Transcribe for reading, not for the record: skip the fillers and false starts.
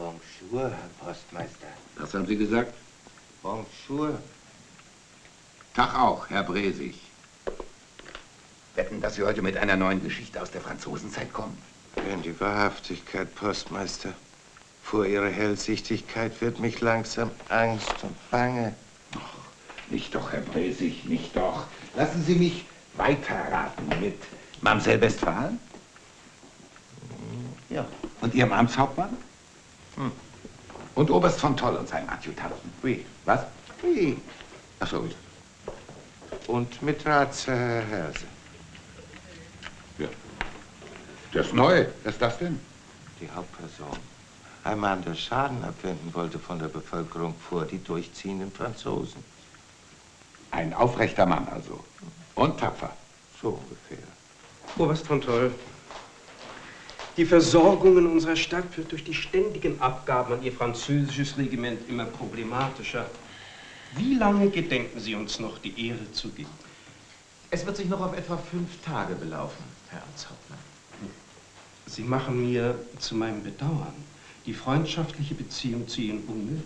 Bonjour, Herr Postmeister. Was haben Sie gesagt? Bonjour. Tag auch, Herr Bresig. Wetten, dass Sie heute mit einer neuen Geschichte aus der Franzosenzeit kommen? Wenn die Wahrhaftigkeit, Postmeister. Vor Ihrer Hellsichtigkeit wird mich langsam Angst und Bange. Nicht doch, Herr Bresig, nicht doch. Lassen Sie mich weiterraten mit Mamsell Westphalen? Ja. Und Ihrem Amtshauptmann? Und Oberst von Toll und seinem Adjutanten? Oui. Was? Oui. Ach so. Und mit Ratsherr Herr Herse. Ja. Das ist neu. Was ist das denn? Die Hauptperson. Ein Mann, der Schaden abwenden wollte von der Bevölkerung vor die durchziehenden Franzosen. Ein aufrechter Mann also. Und tapfer. So ungefähr. Oberst von Toll. Die Versorgung in unserer Stadt wird durch die ständigen Abgaben an Ihr französisches Regiment immer problematischer. Wie lange gedenken Sie uns noch die Ehre zu geben? Es wird sich noch auf etwa 5 Tage belaufen, Herr Amtshauptmann. Sie machen mir zu meinem Bedauern die freundschaftliche Beziehung zu Ihnen unmöglich.